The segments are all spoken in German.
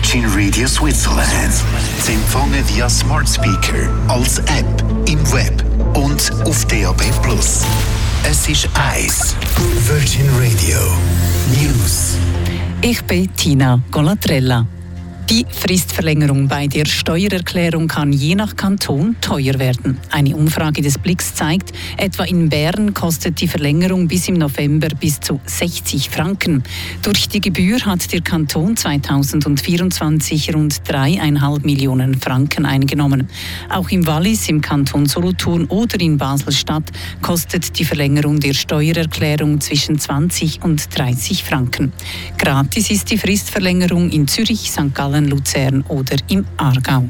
Virgin Radio Switzerland. Zu empfangen via Smart Speaker, als App, im Web und auf DAB+. Es ist 1 Virgin Radio News. Ich bin Tina Golatrella. Die Fristverlängerung bei der Steuererklärung kann je nach Kanton teuer werden. Eine Umfrage des Blicks zeigt, etwa in Bern kostet die Verlängerung bis im November bis zu 60 Franken. Durch die Gebühr hat der Kanton 2024 rund 3,5 Millionen Franken eingenommen. Auch im Wallis, im Kanton Solothurn oder in Basel-Stadt kostet die Verlängerung der Steuererklärung zwischen 20 und 30 Franken. Gratis ist die Fristverlängerung in Zürich, St. Gallen, Luzern oder im Aargau.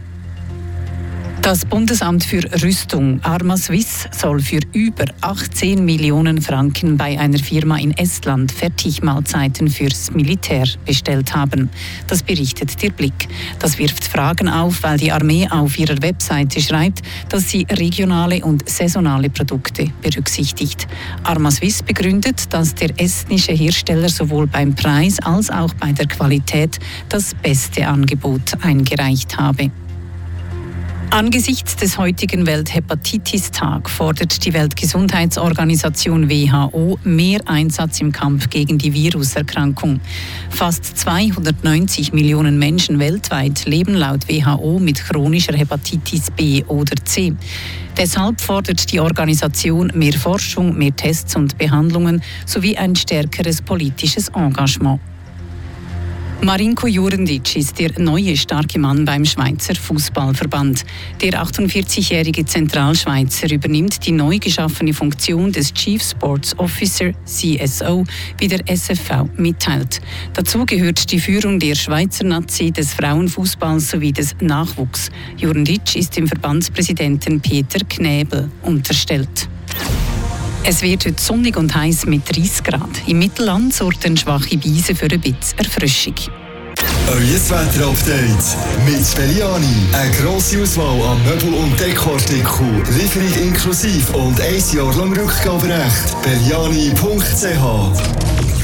Das Bundesamt für Rüstung Arma Swiss soll für über 18 Millionen Franken bei einer Firma in Estland Fertigmahlzeiten fürs Militär bestellt haben. Das berichtet der Blick. Das wirft Fragen auf, weil die Armee auf ihrer Webseite schreibt, dass sie regionale und saisonale Produkte berücksichtigt. Arma Swiss begründet, dass der estnische Hersteller sowohl beim Preis als auch bei der Qualität das beste Angebot eingereicht habe. Angesichts des heutigen Welthepatitis-Tag fordert die Weltgesundheitsorganisation WHO mehr Einsatz im Kampf gegen die Viruserkrankung. Fast 290 Millionen Menschen weltweit leben laut WHO mit chronischer Hepatitis B oder C. Deshalb fordert die Organisation mehr Forschung, mehr Tests und Behandlungen sowie ein stärkeres politisches Engagement. Marinko Jurendic ist der neue starke Mann beim Schweizer Fußballverband. Der 48-jährige Zentralschweizer übernimmt die neu geschaffene Funktion des Chief Sports Officer (CSO), wie der SFV mitteilt. Dazu gehört die Führung der Schweizer Nazi, des Frauenfußballs sowie des Nachwuchs. Jurendic ist dem Verbandspräsidenten Peter Knäbel unterstellt. Es wird heute sonnig und heiß mit 30 Grad. Im Mittelland sorgt eine schwache Brise für ein bisschen Erfrischung. Euer Wetter-Update mit Belliani. Eine grosse Auswahl an Möbel- und Dekoartikeln. Lieferung inklusive und 1 Jahr lang Rückgaberecht. Belliani.ch